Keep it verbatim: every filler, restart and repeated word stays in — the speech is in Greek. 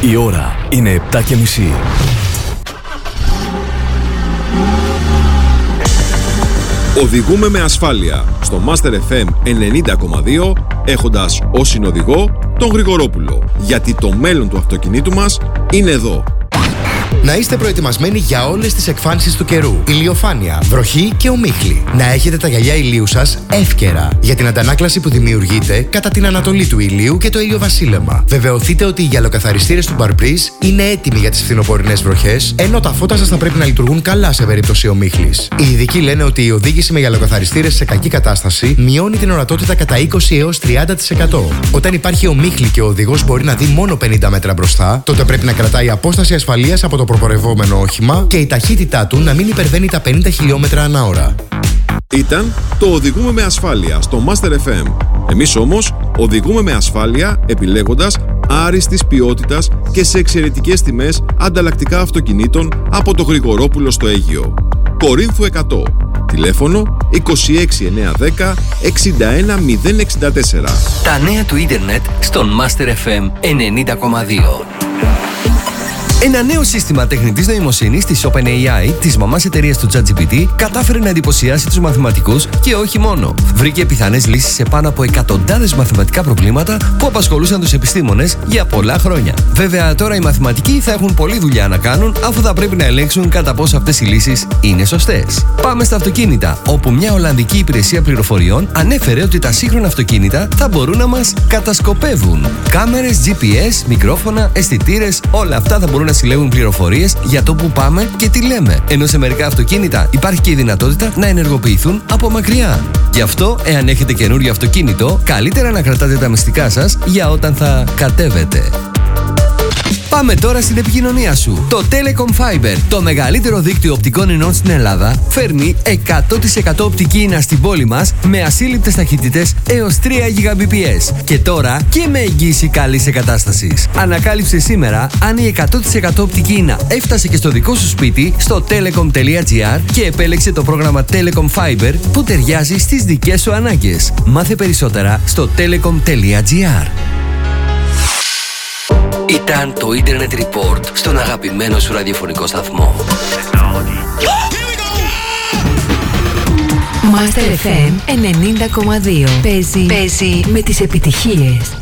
Η ώρα είναι επτά και μισή. Οδηγούμε με ασφάλεια στο Master εφ εμ ενενήντα κόμμα δύο, έχοντας ως συνοδηγό τον Γρηγορόπουλο. Γιατί το μέλλον του αυτοκινήτου μας είναι εδώ. Να είστε προετοιμασμένοι για όλες τις εκφάνσεις του καιρού. Ηλιοφάνεια, βροχή και ομίχλη. Να έχετε τα γυαλιά ηλίου σας εύκαιρα για την αντανάκλαση που δημιουργείται κατά την ανατολή του ηλίου και το ηλιοβασίλεμα. Βεβαιωθείτε ότι οι γυαλοκαθαριστήρες του Barbreeze είναι έτοιμοι για τις φθινοπορεινές βροχές, ενώ τα φώτα σας θα πρέπει να λειτουργούν καλά σε περίπτωση ομίχλης. Οι ειδικοί λένε ότι η οδήγηση με γυαλοκαθαριστήρες σε κακή κατάσταση μειώνει την ορατότητα κατά είκοσι έως τριάντα τοις εκατό. Όταν υπάρχει ομίχλη και ο οδηγός μπορεί να δει μόνο πενήντα μέτρα μπροστά, τότε πρέπει να κρατάει απόσταση ασφαλείας από το προπορευόμενο όχημα και η ταχύτητά του να μην υπερβαίνει τα πενήντα χιλιόμετρα ανά ώρα. Ήταν το Οδηγούμε με ασφάλεια στο Master εφ εμ. Εμείς όμως οδηγούμε με ασφάλεια επιλέγοντας άριστης ποιότητας και σε εξαιρετικές τιμές ανταλλακτικά αυτοκινήτων από το Γρηγορόπουλο στο Αίγυο. Κορίνθου εκατό. Τηλέφωνο είκοσι έξι εννιακόσια δέκα εξήντα ένα μηδέν εξήντα τέσσερα. Τα νέα του ίντερνετ στον Master εφ εμ ενενήντα κόμμα δύο. Ένα νέο σύστημα τεχνητής νοημοσύνης της OpenAI, της μαμάς εταιρείας του ChatGPT, κατάφερε να εντυπωσιάσει τους μαθηματικούς και όχι μόνο. Βρήκε πιθανές λύσεις σε πάνω από εκατοντάδες μαθηματικά προβλήματα που απασχολούσαν τους επιστήμονες για πολλά χρόνια. Βέβαια, τώρα οι μαθηματικοί θα έχουν πολλή δουλειά να κάνουν, αφού θα πρέπει να ελέγξουν κατά πόσο αυτές οι λύσεις είναι σωστές. Πάμε στα αυτοκίνητα, όπου μια Ολλανδική υπηρεσία πληροφοριών ανέφερε ότι τα σύγχρονα αυτοκίνητα θα μπορούν να μας κατασκοπεύουν. Κάμερες, τζι πι ες, μικρόφωνα, αισθητήρες, όλα αυτά θα μπορούν να συλλέγουν πληροφορίες για το που πάμε και τι λέμε. Ενώ σε μερικά αυτοκίνητα υπάρχει και η δυνατότητα να ενεργοποιηθούν από μακριά. Γι' αυτό, εάν έχετε καινούριο αυτοκίνητο, καλύτερα να κρατάτε τα μυστικά σας για όταν θα κατέβετε. Πάμε τώρα στην επικοινωνία σου. Το Telecom Fiber, το μεγαλύτερο δίκτυο οπτικών ινών στην Ελλάδα, φέρνει εκατό τοις εκατό οπτική ίνα στην πόλη μας με ασύλληπτες ταχύτητες έως τρία γιγαμπιτ. Και τώρα και με εγγύηση καλής εγκατάστασης. Ανακάλυψε σήμερα αν η εκατό τοις εκατό οπτική ίνα έφτασε και στο δικό σου σπίτι στο telecom τελεία gr και επέλεξε το πρόγραμμα Telecom Fiber που ταιριάζει στις δικές σου ανάγκες. Μάθε περισσότερα στο telecom τελεία gr. Ήταν το Internet Report στον αγαπημένο σου ραδιοφωνικό σταθμό. Master εφ εμ ενενήντα κόμμα δύο. Παίζει, Παίζει με τις επιτυχίες.